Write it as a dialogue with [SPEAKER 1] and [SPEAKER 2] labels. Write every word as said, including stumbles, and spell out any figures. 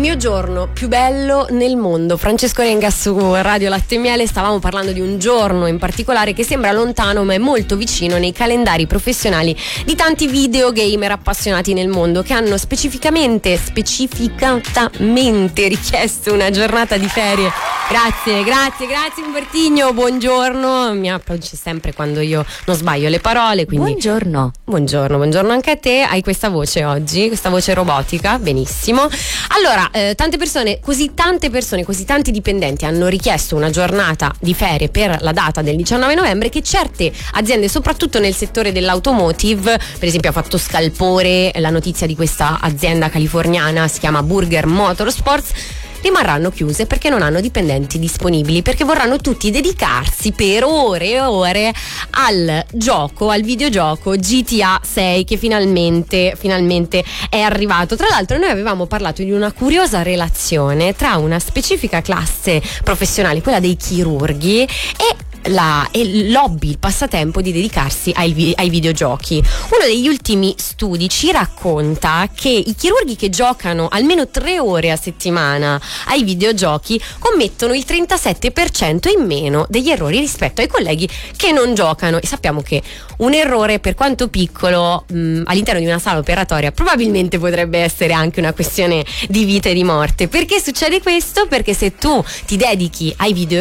[SPEAKER 1] mio giorno più bello nel mondo. Francesco Renga su Radio Latte e Miele. Stavamo parlando di un giorno in particolare che sembra lontano ma è molto vicino nei calendari professionali di tanti videogamer appassionati nel mondo che hanno specificamente specificatamente richiesto una giornata di ferie. Grazie, grazie, grazie Umbertigno, buongiorno. Mi applaude sempre quando io non sbaglio le parole, quindi
[SPEAKER 2] buongiorno.
[SPEAKER 1] Buongiorno, buongiorno anche a te. Hai questa voce oggi, questa voce robotica, benissimo. Allora, eh, tante persone, così tante persone, così tanti dipendenti hanno richiesto una giornata di ferie per la data del diciannove novembre che certe aziende, soprattutto nel settore dell'automotive, per esempio ha fatto scalpore la notizia di questa azienda californiana, si chiama Burger Motorsports, rimarranno chiuse perché non hanno dipendenti disponibili, perché vorranno tutti dedicarsi per ore e ore al gioco, al videogioco G T A sei che finalmente finalmente è arrivato. Tra l'altro noi avevamo parlato di una curiosa relazione tra una specifica classe professionale, quella dei chirurghi, e La, e l'hobby, il passatempo di dedicarsi ai, ai videogiochi. Uno degli ultimi studi ci racconta che i chirurghi che giocano almeno tre ore a settimana ai videogiochi commettono il trentasette per cento in meno degli errori rispetto ai colleghi che non giocano, e sappiamo che un errore, per quanto piccolo, mh, all'interno di una sala operatoria probabilmente potrebbe essere anche una questione di vita e di morte. Perché succede questo? Perché se tu ti dedichi ai video